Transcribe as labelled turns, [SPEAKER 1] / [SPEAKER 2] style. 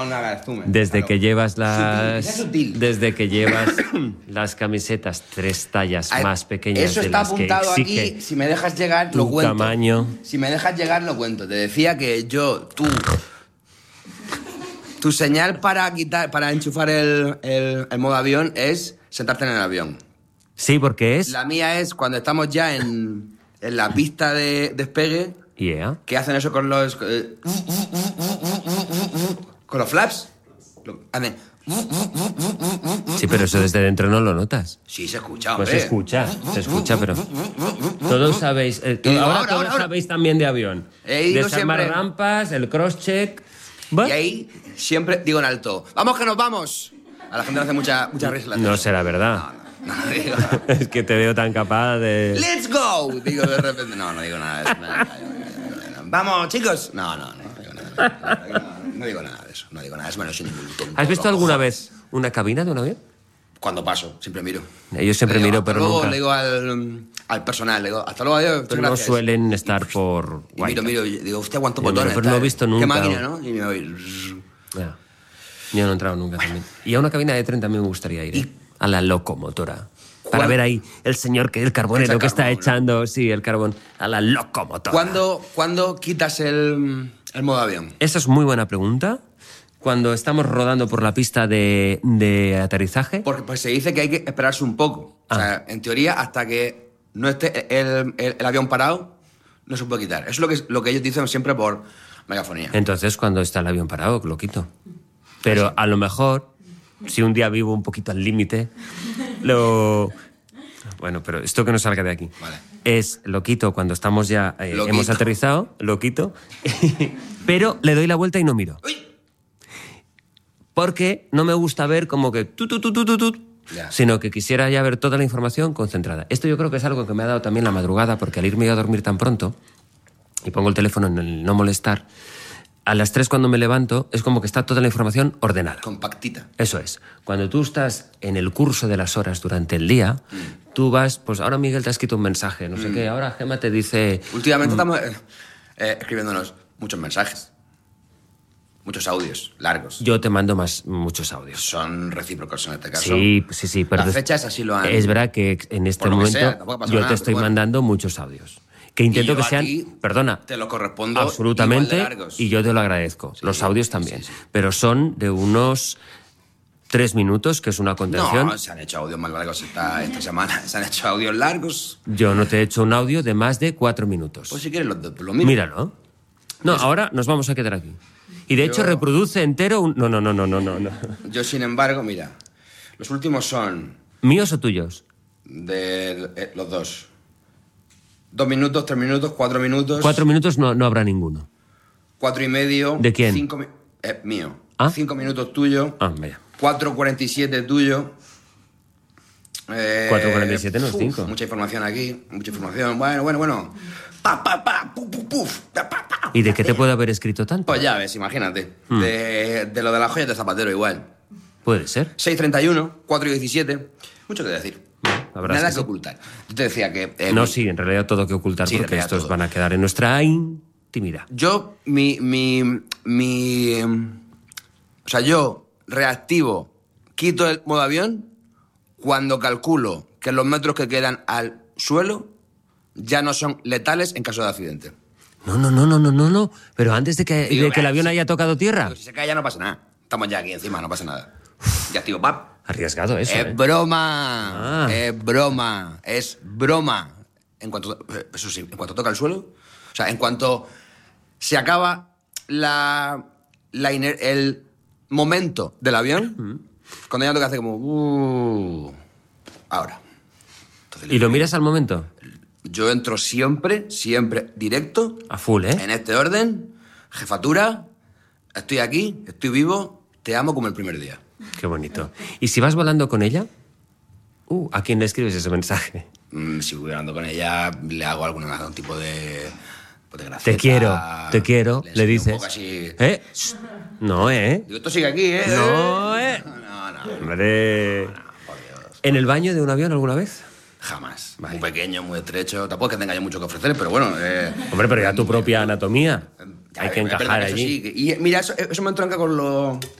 [SPEAKER 1] Desde que llevas
[SPEAKER 2] sutil.
[SPEAKER 1] desde que llevas las camisetas 3 tallas más pequeñas
[SPEAKER 2] eso
[SPEAKER 1] de
[SPEAKER 2] está
[SPEAKER 1] las que
[SPEAKER 2] apuntado
[SPEAKER 1] exige
[SPEAKER 2] aquí. Si me dejas llegar, lo
[SPEAKER 1] tu
[SPEAKER 2] cuento.
[SPEAKER 1] tamaño.
[SPEAKER 2] Si me dejas llegar, lo cuento. Te decía que tu señal para enchufar el modo avión es sentarte en el avión.
[SPEAKER 1] Sí, porque es...
[SPEAKER 2] La mía es cuando estamos ya en la pista de despegue,
[SPEAKER 1] Yeah.
[SPEAKER 2] que hacen eso con los... con los flaps. Hacen...
[SPEAKER 1] Sí, pero eso desde dentro no lo notas.
[SPEAKER 2] Sí, se escucha,
[SPEAKER 1] Pues
[SPEAKER 2] hombre.
[SPEAKER 1] se escucha, pero... Todos sabéis...
[SPEAKER 2] ahora.
[SPEAKER 1] sabéis también de avión.
[SPEAKER 2] He ido
[SPEAKER 1] Desarmar
[SPEAKER 2] siempre-
[SPEAKER 1] rampas, el cross-check...
[SPEAKER 2] Y ahí siempre digo en alto, ¡vamos que nos vamos! A la gente le hace mucha risa.
[SPEAKER 1] No será verdad.
[SPEAKER 2] No digo...
[SPEAKER 1] Es que te veo tan capaz de...
[SPEAKER 2] ¡Let's go! Digo de repente... No digo nada de eso. ¡Vamos, chicos! No digo nada. No digo nada de eso. No digo nada. Es menos sin ningún tonto.
[SPEAKER 1] ¿Has visto alguna vez una cabina de un avión?
[SPEAKER 2] Cuando paso, siempre miro.
[SPEAKER 1] Yo siempre
[SPEAKER 2] Le digo,
[SPEAKER 1] miro,
[SPEAKER 2] hasta
[SPEAKER 1] pero
[SPEAKER 2] luego,
[SPEAKER 1] nunca.
[SPEAKER 2] Le digo al personal, le digo, hasta luego, adiós,
[SPEAKER 1] Pero
[SPEAKER 2] muchas
[SPEAKER 1] no
[SPEAKER 2] gracias.
[SPEAKER 1] suelen estar por...
[SPEAKER 2] Y miro, y digo, hostia, cuántos
[SPEAKER 1] Yo no,
[SPEAKER 2] botones.
[SPEAKER 1] pero no he
[SPEAKER 2] tal.
[SPEAKER 1] visto nunca.
[SPEAKER 2] Qué máquina, ¿no? Y me voy...
[SPEAKER 1] Ya. Yo no he entrado nunca también. Y a una cabina de tren también me gustaría ir. A la locomotora. Para ver ahí el señor, el carbonero que está echando, sí, el carbón, a la locomotora.
[SPEAKER 2] ¿Cuándo quitas el modo avión?
[SPEAKER 1] Esa es muy buena pregunta. Cuando estamos rodando por la pista de aterrizaje.
[SPEAKER 2] Porque pues se dice que hay que esperarse un poco. O sea, en teoría, hasta que no esté el avión parado, no se puede quitar. Eso es lo que ellos dicen siempre por megafonía.
[SPEAKER 1] Entonces, cuando está el avión parado, lo quito. Pero a lo mejor, si un día vivo un poquito al límite, Bueno, pero esto que no salga de aquí.
[SPEAKER 2] Vale.
[SPEAKER 1] Lo quito cuando estamos ya...
[SPEAKER 2] Lo
[SPEAKER 1] hemos
[SPEAKER 2] quito.
[SPEAKER 1] aterrizado, lo quito, pero le doy la vuelta y no miro.
[SPEAKER 2] ¡Uy!
[SPEAKER 1] Porque no me gusta ver como que...
[SPEAKER 2] Ya.
[SPEAKER 1] Sino que quisiera ya ver toda la información concentrada. Esto yo creo que es algo que me ha dado también la madrugada, porque al irme a dormir tan pronto, y pongo el teléfono en el no molestar, a las 3 cuando me levanto es como que está toda la información ordenada.
[SPEAKER 2] Compactita.
[SPEAKER 1] Eso es. Cuando tú estás en el curso de las horas durante el día, tú vas, pues ahora Miguel te ha escrito un mensaje, no sé qué, ahora Gemma te dice...
[SPEAKER 2] Últimamente estamos escribiéndonos muchos mensajes. Muchos audios largos.
[SPEAKER 1] Yo te mando muchos audios.
[SPEAKER 2] Son recíprocos en este caso.
[SPEAKER 1] Sí, pero...
[SPEAKER 2] Las fechas así lo han...
[SPEAKER 1] Es verdad que en este
[SPEAKER 2] Por lo que
[SPEAKER 1] momento
[SPEAKER 2] sea, tampoco pasa
[SPEAKER 1] yo
[SPEAKER 2] nada,
[SPEAKER 1] te estoy
[SPEAKER 2] pero bueno.
[SPEAKER 1] mandando muchos audios. Que intento
[SPEAKER 2] Y yo
[SPEAKER 1] que sean...
[SPEAKER 2] a ti
[SPEAKER 1] Perdona.
[SPEAKER 2] te lo correspondo
[SPEAKER 1] Absolutamente.
[SPEAKER 2] igual de largos.
[SPEAKER 1] Y yo te lo agradezco.
[SPEAKER 2] Sí,
[SPEAKER 1] Los audios también.
[SPEAKER 2] sí.
[SPEAKER 1] Pero son de unos 3 minutos, que es una contención.
[SPEAKER 2] No, se han hecho audios más largos esta semana. Se han hecho audios largos.
[SPEAKER 1] Yo no te he hecho un audio de más de 4 minutos.
[SPEAKER 2] Pues si quieres lo mismo.
[SPEAKER 1] Míralo. No, ahora nos vamos a quedar aquí. Y de hecho reproduce entero un... No.
[SPEAKER 2] Yo, sin embargo, mira, los últimos son
[SPEAKER 1] ¿Míos o tuyos?
[SPEAKER 2] de los dos. 2 minutos, 3 minutos, 4 minutos.
[SPEAKER 1] 4 minutos no habrá ninguno.
[SPEAKER 2] 4 y medio.
[SPEAKER 1] ¿De quién?
[SPEAKER 2] 5 mío.
[SPEAKER 1] ¿Ah?
[SPEAKER 2] 5 minutos tuyo.
[SPEAKER 1] Ah, vaya.
[SPEAKER 2] 4:47 tuyo.
[SPEAKER 1] 4:47 no es 5.
[SPEAKER 2] Mucha información aquí, mucha información. Bueno. Pa, puf. Pa.
[SPEAKER 1] ¿Y de qué te puede haber escrito tanto?
[SPEAKER 2] Pues ya ves, imagínate. De lo de las joyas de Zapatero igual.
[SPEAKER 1] Puede ser.
[SPEAKER 2] 6:31, 4:17. Mucho que decir.
[SPEAKER 1] La verdad
[SPEAKER 2] Nada
[SPEAKER 1] es
[SPEAKER 2] que
[SPEAKER 1] que sí.
[SPEAKER 2] ocultar. Yo te decía que...
[SPEAKER 1] No, sí, en realidad todo que ocultar,
[SPEAKER 2] Sí, en
[SPEAKER 1] porque
[SPEAKER 2] realidad
[SPEAKER 1] estos
[SPEAKER 2] todo.
[SPEAKER 1] van a quedar en nuestra intimidad.
[SPEAKER 2] Yo, o sea, yo reactivo, quito el modo avión cuando calculo que los metros que quedan al suelo ya no son letales en caso de accidente.
[SPEAKER 1] No. Pero antes de que,
[SPEAKER 2] Digo,
[SPEAKER 1] de que el avión
[SPEAKER 2] sí.
[SPEAKER 1] haya tocado tierra.
[SPEAKER 2] Pero si se cae ya no pasa nada. Estamos ya aquí encima, no pasa nada. Ya, tío, pap.
[SPEAKER 1] Arriesgado eso,
[SPEAKER 2] Es broma.
[SPEAKER 1] Ah.
[SPEAKER 2] Es broma. Eso sí, en cuanto toca el suelo, o sea, en cuanto se acaba el momento del avión, cuando ya toca hace como... ahora. Entonces,
[SPEAKER 1] ¿Y lo miras al momento?
[SPEAKER 2] yo entro siempre directo,
[SPEAKER 1] A full, ¿eh?
[SPEAKER 2] en este orden, jefatura, estoy aquí, estoy vivo, te amo como el primer día.
[SPEAKER 1] Qué bonito. ¿Y si vas volando con ella? ¿A quién le escribes ese mensaje?
[SPEAKER 2] Si voy hablando con ella, le hago algún tipo de graceta.
[SPEAKER 1] Te quiero, le
[SPEAKER 2] enseño
[SPEAKER 1] dices.
[SPEAKER 2] Un poco así.
[SPEAKER 1] Shh. No,
[SPEAKER 2] Digo, esto sigue aquí, ¿eh?
[SPEAKER 1] No,
[SPEAKER 2] No.
[SPEAKER 1] Hombre.
[SPEAKER 2] Por Dios.
[SPEAKER 1] ¿En el baño de un avión alguna vez?
[SPEAKER 2] Jamás.
[SPEAKER 1] Vale.
[SPEAKER 2] Muy pequeño, muy estrecho. Tampoco es que tenga yo mucho que ofrecer, pero bueno.
[SPEAKER 1] Hombre, pero ya tu propia anatomía. Hay que
[SPEAKER 2] Perdón,
[SPEAKER 1] encajar
[SPEAKER 2] eso
[SPEAKER 1] allí.
[SPEAKER 2] sí, y mira, eso me entronca con lo